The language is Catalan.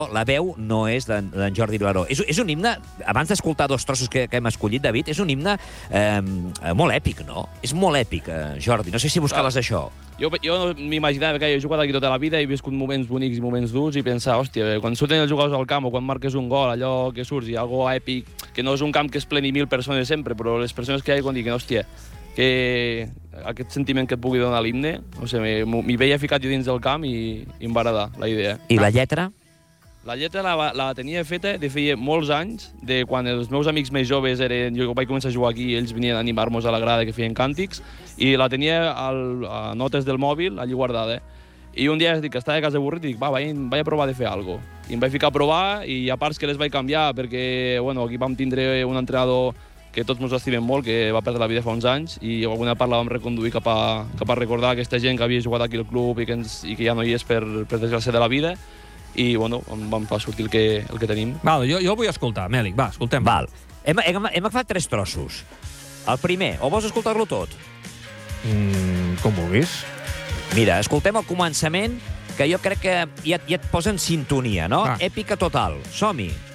la veu no és d'en Jordi Vilaró. És un himne, abans d'escoltar dos trossos que hem escollit, David, és un himne molt èpic, no? És molt èpic, Jordi. No sé si buscaves això. Jo m'imaginava que he jugat aquí tota la vida, he viscut moments bonics i moments durs i pensar, hòstia, quan surten els jugadors al camp o quan marques un gol, allò que surts i algo èpic, que no és un camp que es pleni 1.000 persones sempre, però les persones que hi ha quan diuen, hòstia, que aquest sentiment que et pugui donar l'himne, no sé, m'hi veia ficat jo dins del camp i em va agradar la idea. I la lletra? La lletra la tenia feta de feia molts anys, de quan els meus amics més joves eren... Jo vaig començar a jugar aquí i ells venien a animar-nos a la grada que feien càntics, i la tenia a notes del mòbil, allí guardada. I un dia dic que estava a casa avorrit i dic, vaig a provar de fer alguna cosa. I em vaig ficar a provar i a parts que les vaig canviar perquè aquí vam tindre un entrenador que tots ens estimem molt, que va perdre la vida fa uns anys, i alguna part la vam reconduir cap a recordar aquesta gent que havia jugat aquí al club i que ja no hi és per desgràcia de la vida, i vam fer sortir el que tenim. Val, jo el vull escoltar, Mèlic, va, escoltem. Val. Hem agafat 3 trossos. El primer, o vols escoltar-lo tot? Com vulguis. Mira, escoltem el començament, que jo crec que ja et posa en sintonia, no? Èpica total. Som-hi.